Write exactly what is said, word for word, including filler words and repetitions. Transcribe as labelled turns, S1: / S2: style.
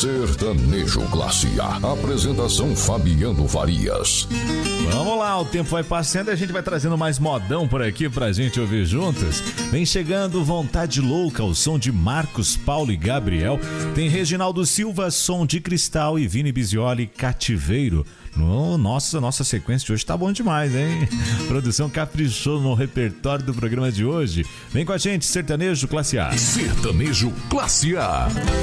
S1: Sertanejo Classe A. Apresentação Fabiano Farias.
S2: Vamos lá, o tempo vai passando e a gente vai trazendo mais modão por aqui pra gente ouvir juntas. Vem chegando Vontade Louca, o som de Marcos, Paulo e Gabriel. Tem Reginaldo Silva, Som de Cristal, e Vini Bizioli, Cativeiro. No, nossa, nossa sequência de hoje tá bom demais, hein? Produção caprichou no repertório do programa de hoje. Vem com a gente, Sertanejo Classe A.
S1: Sertanejo Classe A.